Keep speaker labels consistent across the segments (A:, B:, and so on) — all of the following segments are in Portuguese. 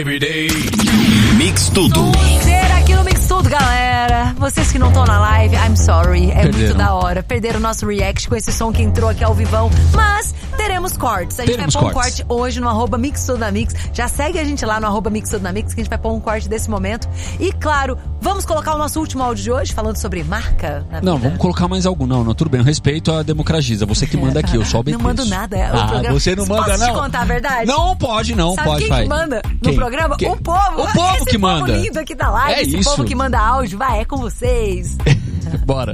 A: Mix Tudo.
B: Aqui no Mix Tudo, galera. Vocês que não estão na live, I'm sorry. É muito da hora. Perderam o nosso react com esse som que entrou aqui ao vivão. Mas teremos cortes. A gente vai pôr um corte hoje no @Mix Tudo na Mix. Já segue a gente lá no @Mix Tudo na Mix, que a gente vai pôr um corte desse momento. E claro, vamos colocar o nosso último áudio de hoje, falando sobre marca na vida.
C: Não, vamos colocar mais algum. Não, tudo bem. Eu respeito a democracia. Você que manda aqui, eu só obedeço.
B: Não mando nada.
C: Você não manda, não?
B: Posso te contar a verdade?
C: Não pode, não.
B: Sabe
C: pode,
B: quem
C: vai.
B: que manda no programa?
C: Quem?
B: O povo.
C: O povo
B: esse
C: que manda.
B: Esse povo lindo aqui da live.
C: É
B: esse
C: isso.
B: povo que manda áudio. Vai, é com vocês.
C: Bora.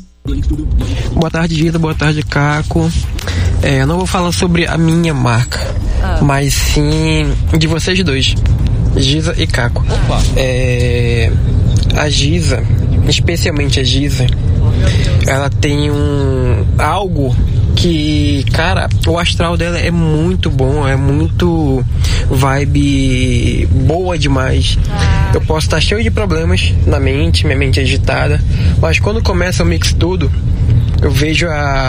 D: Boa tarde, Gita. Boa tarde, Caco. Eu não vou falar sobre a minha marca, mas sim de vocês dois, Giza e Caco.
C: Opa.
D: A Giza, especialmente a Giza, ela tem algo que, cara, o astral dela é muito bom, é muito vibe boa demais. Eu posso estar cheio de problemas na mente, minha mente é agitada, mas quando começa o Mix Tudo, eu vejo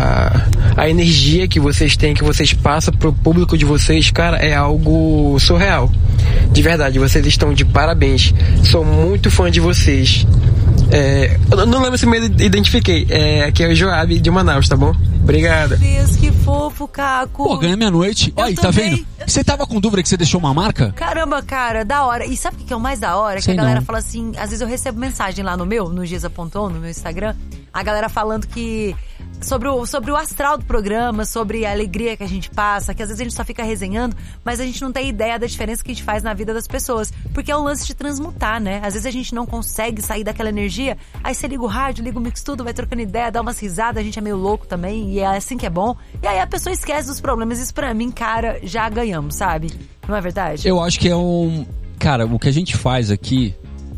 D: a energia que vocês têm, que vocês passam pro público de vocês, cara, é algo surreal. De verdade, vocês estão de parabéns. Sou muito fã de vocês. Eu não lembro se me identifiquei. Aqui é o Joab de Manaus, tá bom? Obrigada.
B: Meu Deus, que fofo, Caco.
C: Pô, ganha meia-noite. Aí, tá vendo? Você tava com dúvida que você deixou uma marca?
B: Caramba, cara, da hora. E sabe o que é o mais da hora?
C: Sei
B: que a galera
C: não.
B: fala assim, às vezes eu recebo mensagem lá no Giza.on, no meu Instagram, a galera falando que sobre o astral do programa, sobre a alegria que a gente passa, que às vezes a gente só fica resenhando, mas a gente não tem ideia da diferença que a gente faz na vida das pessoas. Porque é o lance de transmutar, né? Às vezes a gente não consegue sair daquela energia, aí você liga o rádio, liga o Mix Tudo, vai trocando ideia, dá umas risadas, a gente é meio louco também, e é assim que é bom. E aí a pessoa esquece dos problemas. Isso pra mim, cara, já ganhamos, sabe? Não é verdade?
C: Eu acho que é Cara, o que a gente faz aqui,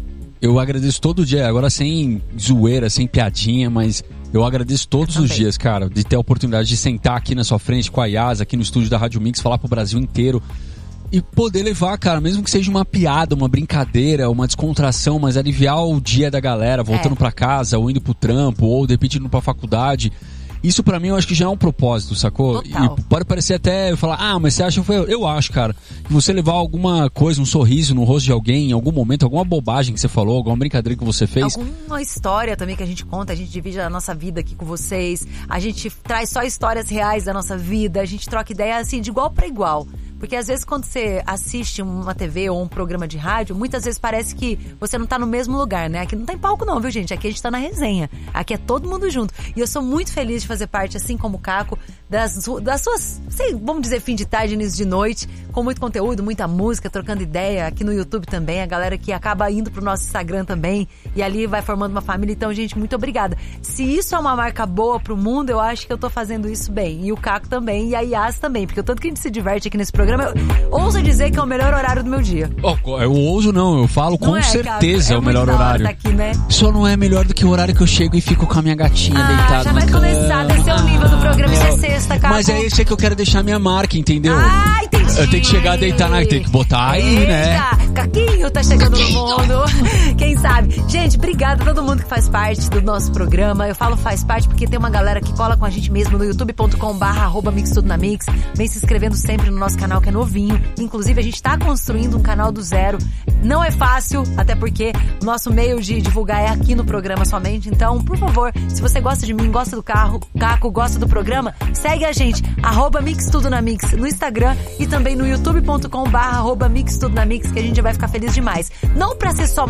C: eu agradeço todo dia, agora sem zoeira, sem piadinha, mas eu agradeço todos os dias, cara, de ter a oportunidade de sentar aqui na sua frente com a Yas, aqui no estúdio da Rádio Mix, falar pro Brasil inteiro e poder levar, cara, mesmo que seja uma piada, uma brincadeira, uma descontração, mas aliviar o dia da galera, voltando pra casa, ou indo pro trampo, ou de repente indo pra faculdade. Isso pra mim eu acho que já é um propósito, sacou?
B: Total.
C: E pode parecer até falar, mas você acha que foi eu acho, cara, que você levar alguma coisa, um sorriso no rosto de alguém, em algum momento, alguma bobagem que você falou, alguma brincadeira que você fez.
B: Alguma história também que a gente conta, a gente divide a nossa vida aqui com vocês, a gente traz só histórias reais da nossa vida, a gente troca ideia assim de igual pra igual. Porque às vezes quando você assiste uma TV ou um programa de rádio, muitas vezes parece que você não tá no mesmo lugar, né? Aqui não tem palco não, viu, gente? Aqui a gente tá na resenha. Aqui é todo mundo junto. E eu sou muito feliz de fazer parte, assim como o Caco, das suas, vamos dizer, fim de tarde, início de noite, com muito conteúdo, muita música, trocando ideia. Aqui no YouTube também, a galera que acaba indo pro nosso Instagram também. E ali vai formando uma família. Então, gente, muito obrigada. Se isso é uma marca boa pro mundo, eu acho que eu tô fazendo isso bem. E o Caco também, e a Yas também. Porque o tanto que a gente se diverte aqui nesse programa, eu ouso dizer que é o melhor horário do meu dia.
C: Eu ouso não, eu falo
B: não
C: com certeza
B: é
C: o melhor
B: muito da hora
C: horário.
B: tá aqui, né?
C: Só não é melhor do que o horário que eu chego e fico com a minha gatinha deitada
B: já
C: na
B: vai
C: cama.
B: começar a descer o nível do programa, isso é sexta, Caco.
C: Mas é esse que eu quero deixar minha marca, entendeu?
B: Entendi.
C: Eu tenho que chegar a deitar, tem que botar aí, né?
B: Caquinho tá chegando no mundo. Quem sabe? Gente, obrigada a todo mundo que faz parte do nosso programa. Eu falo faz parte porque tem uma galera que cola com a gente mesmo no youtube.com/mixtudonamix. Vem se inscrevendo sempre no nosso canal que é novinho. Inclusive, a gente tá construindo um canal do zero. Não é fácil, até porque o nosso meio de divulgar é aqui no programa somente. Então, por favor, se você gosta de mim, gosta do Caco, gosta do programa, segue a gente, @mixtudonamix no Instagram e também no youtube.com/mixtudonamix, que a gente já vai ficar feliz demais. Não pra ser só